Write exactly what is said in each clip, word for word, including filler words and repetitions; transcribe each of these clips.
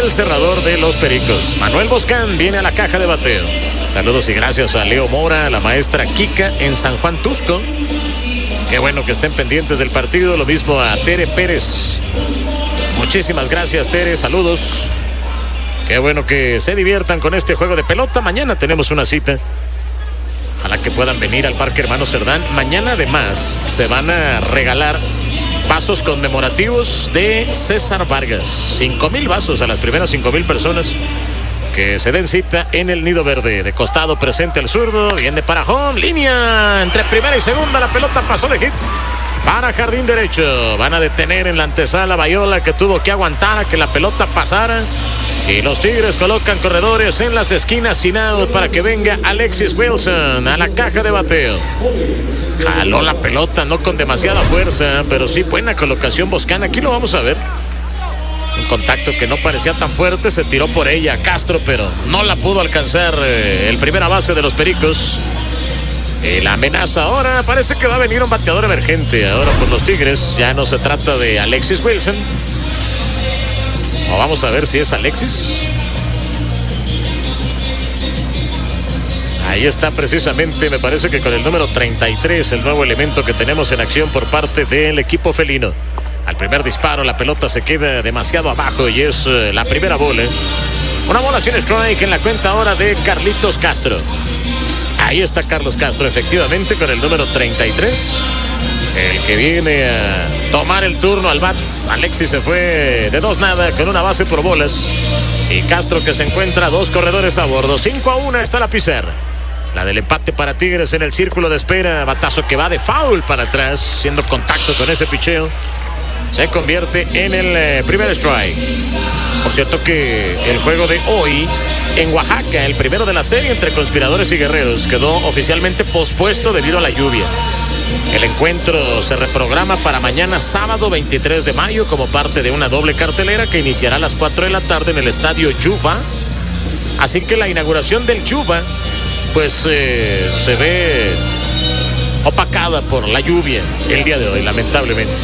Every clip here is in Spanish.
el cerrador de los Pericos. Manuel Boscán viene a la caja de bateo. Saludos y gracias a Leo Mora, a la maestra Kika en San Juan Tusco. Qué bueno que estén pendientes del partido. Lo mismo a Tere Pérez. Muchísimas gracias, Tere. Saludos. Qué bueno que se diviertan con este juego de pelota. Mañana tenemos una cita. Ojalá que puedan venir al Parque Hermano Cerdán. Mañana además se van a regalar vasos conmemorativos de César Vargas. Cinco mil vasos a las primeras cinco mil personas que se den cita en el Nido Verde. De costado presente el zurdo. Viene para home. Línea entre primera y segunda. La pelota pasó de hit para jardín derecho. Van a detener en la antesala Bayola, que tuvo que aguantar a que la pelota pasara. Y los Tigres colocan corredores en las esquinas sin out para que venga Alexis Wilson a la caja de bateo. Jaló la pelota, no con demasiada fuerza, pero sí buena colocación Boscán. Aquí lo vamos a ver. Un contacto que no parecía tan fuerte, se tiró por ella Castro, pero no la pudo alcanzar eh, el primera base de los Pericos. Y la amenaza ahora, parece que va a venir un bateador emergente ahora por los Tigres. Ya no se trata de Alexis Wilson. O vamos a ver si es Alexis. Ahí está precisamente, me parece que con el número treinta y tres, el nuevo elemento que tenemos en acción por parte del equipo felino. Al primer disparo la pelota se queda demasiado abajo y es uh, la primera bola. Una bola sin strike en la cuenta ahora de Carlitos Castro. Ahí está Carlos Castro efectivamente con el número treinta y tres. El que viene a tomar el turno al bat. Alexis se fue de dos nada con una base por bolas. Y Castro que se encuentra dos corredores a bordo. cinco a uno está la pizarra. La del empate para Tigres en el círculo de espera. Batazo que va de foul para atrás, haciendo contacto con ese picheo. Se convierte en el eh, primer strike. Por cierto que el juego de hoy en Oaxaca, el primero de la serie entre Conspiradores y Guerreros, quedó oficialmente pospuesto debido a la lluvia. El encuentro se reprograma para mañana sábado veintitrés de mayo como parte de una doble cartelera que iniciará a las cuatro de la tarde en el estadio Yuba. Así que la inauguración del Yuba pues eh, se ve opacada por la lluvia el día de hoy, lamentablemente.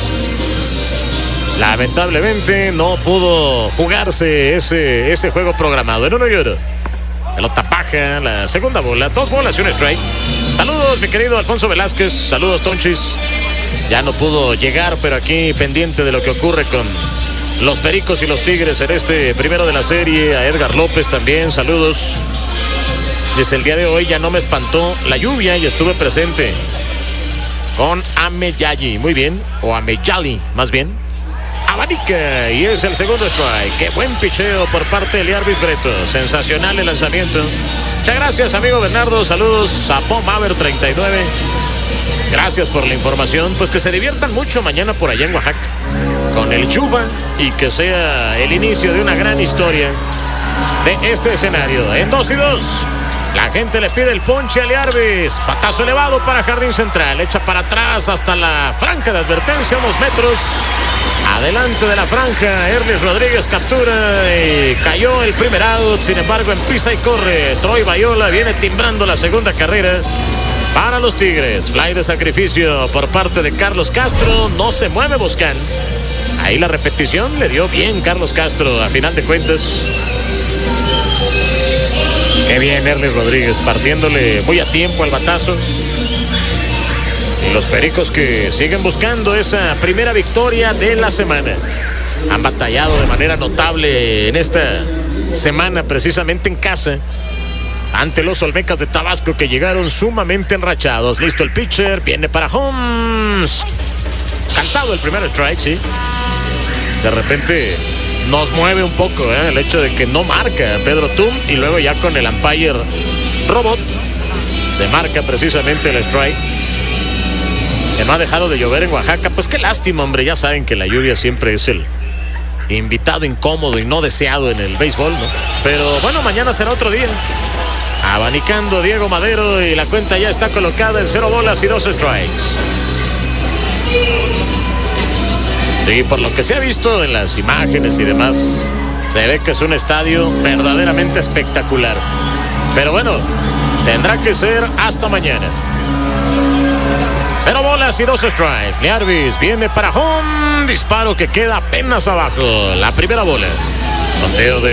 Lamentablemente no pudo jugarse ese, ese juego programado. En uno y uno. Pelota baja, la segunda bola, dos bolas y un strike. Saludos, mi querido Alfonso Velázquez. Saludos, Tonchis. Ya no pudo llegar, pero aquí pendiente de lo que ocurre con los Pericos y los Tigres en este primero de la serie. A Edgar López también, saludos. Desde el día de hoy ya no me espantó la lluvia y estuve presente con Ameyali. Muy bien, o Ameyali, más bien. Abanica, y es el segundo strike. Qué buen picheo por parte de Liarvis Breto. Sensacional el lanzamiento. Muchas gracias, amigo Bernardo. Saludos a Pom Maver treinta y nueve. Gracias por la información. Pues que se diviertan mucho mañana por allá en Oaxaca con el Yuba y que sea el inicio de una gran historia de este escenario. En dos y dos. La gente le pide el ponche a Liarvis. Patazo elevado para Jardín Central. Echa para atrás hasta la franja de advertencia, unos metros. Adelante de la franja, Erlis Rodríguez captura y cayó el primer out. Sin embargo, empieza y corre. Troy Bayola viene timbrando la segunda carrera para los Tigres. Fly de sacrificio por parte de Carlos Castro. No se mueve Boscán. Ahí la repetición le dio bien Carlos Castro a final de cuentas. Qué bien Erlis Rodríguez partiéndole muy a tiempo al batazo. Y los Pericos que siguen buscando esa primera victoria de la semana. Han batallado de manera notable en esta semana, precisamente en casa, ante los Olmecas de Tabasco, que llegaron sumamente enrachados. Listo el pitcher, viene para Holmes. Cantado el primer strike, sí. De repente nos mueve un poco ¿eh? el hecho de que no marca Pedro Tum, y luego ya con el umpire robot se marca precisamente el strike. Que no ha dejado de llover en Oaxaca. Pues qué lástima, hombre. Ya saben que la lluvia siempre es el invitado incómodo y no deseado en el béisbol, ¿no? Pero bueno, mañana será otro día. Abanicando Diego Madero y la cuenta ya está colocada en cero bolas y dos strikes. Sí, por lo que se ha visto en las imágenes y demás, se ve que es un estadio verdaderamente espectacular. Pero bueno, tendrá que ser hasta mañana. Cero bolas y dos strikes. Liarvis viene para home. Disparo que queda apenas abajo. La primera bola. Conteo de